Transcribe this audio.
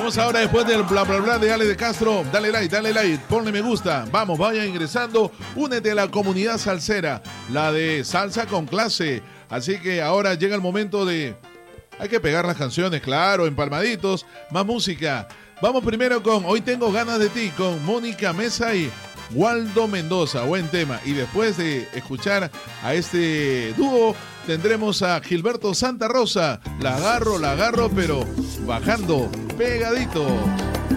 Vamos ahora después del bla bla bla de Ale de Castro. Dale like, ponle me gusta. Vamos, vaya ingresando. Únete a la comunidad salsera, la de Salsa con Clase. Así que ahora llega el momento de... Hay que pegar las canciones, claro, empalmaditos, más música. Vamos primero con Hoy Tengo Ganas de Ti, con Mónica Mesa y Waldo Mendoza. Buen tema. Y después de escuchar a este dúo, tendremos a Gilberto Santa Rosa. La agarro, pero bajando, pegadito.